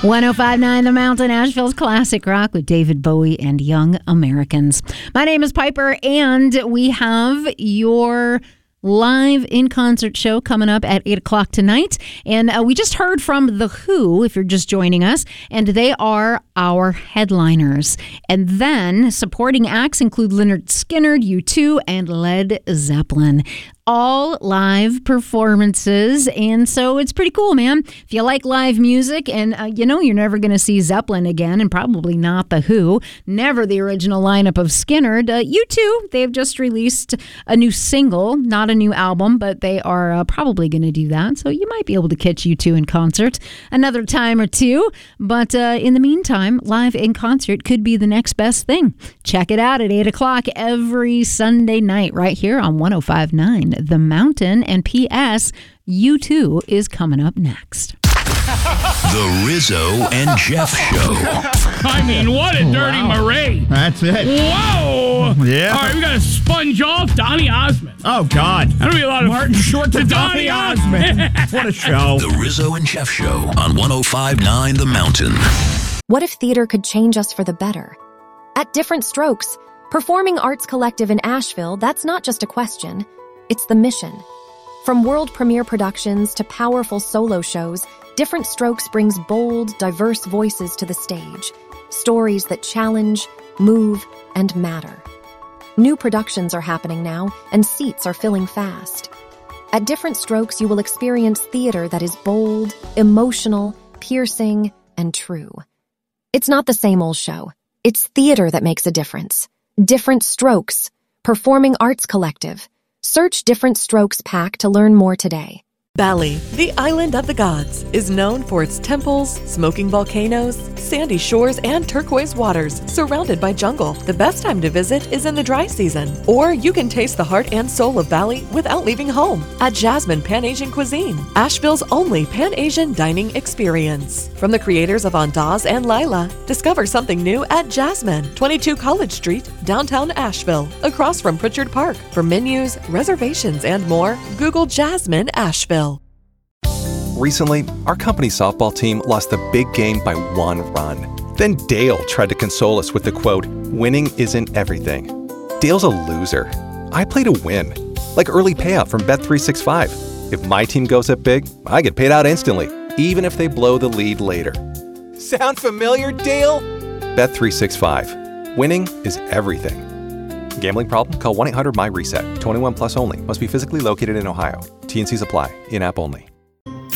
105.9 The Mountain, Asheville's classic rock with David Bowie and Young Americans. My name is Piper, and we have your live in-concert show coming up at 8 o'clock tonight. And we just heard from The Who, if you're just joining us, and they are our headliners. And then supporting acts include Lynyrd Skynyrd, U2, and Led Zeppelin. All live performances, and so it's pretty cool, man. If you like live music, and you're never going to see Zeppelin again, and probably not The Who, never the original lineup of Skynyrd. U2, they've just released a new single, not a new album, but they are probably going to do that, so you might be able to catch U2 in concert another time or two, but in the meantime, live in concert could be the next best thing. Check it out at 8 o'clock every Sunday night right here on 105.9 The Mountain, and P.S. U2 is coming up next. The Rizzo and Jeff Show. I mean, what a dirty Marie. That's it. Whoa. Yeah. All right, we got to sponge off Donny Osmond. Oh, God. That'll be a lot of Martin Short to Donny Osmond. What a show. The Rizzo and Jeff Show on 105.9 The Mountain. What if theater could change us for the better? At Different Strokes, Performing Arts Collective in Asheville, that's not just a question. It's the mission. From world premiere productions to powerful solo shows, Different Strokes brings bold, diverse voices to the stage. Stories that challenge, move, and matter. New productions are happening now, and seats are filling fast. At Different Strokes, you will experience theater that is bold, emotional, piercing, and true. It's not the same old show. It's theater that makes a difference. Different Strokes, Performing Arts Collective. Search Different Strokes Pack to learn more today. Bali, the island of the gods, is known for its temples, smoking volcanoes, sandy shores, and turquoise waters, surrounded by jungle. The best time to visit is in the dry season. Or you can taste the heart and soul of Bali without leaving home at Jasmine Pan-Asian Cuisine, Asheville's only Pan-Asian dining experience. From the creators of Andaz and Lila, discover something new at Jasmine, 22 College Street, downtown Asheville, across from Pritchard Park. For menus, reservations, and more, Google Jasmine Asheville. Recently, our company softball team lost the big game by 1 run. Then Dale tried to console us with the quote, "Winning isn't everything." Dale's a loser. I play to win. Like early payout from Bet365. If my team goes up big, I get paid out instantly, even if they blow the lead later. Sound familiar, Dale? Bet365. Winning is everything. Gambling problem? Call 1-800-MY-RESET. 21 plus only. Must be physically located in Ohio. T&Cs apply. In-app only.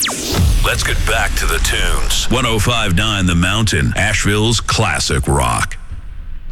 Let's get back to the tunes. 105.9 The Mountain, Asheville's classic rock.